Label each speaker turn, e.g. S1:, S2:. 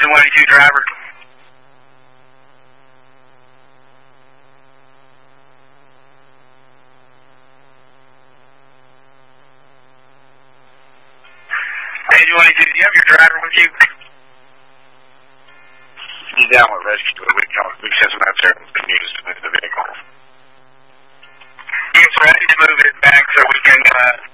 S1: Agent 182 driver. Agent 182, do you have your driver with you? He's down with rescue. We sent him out there and need us to move the vehicle. He's ready to move it back so we can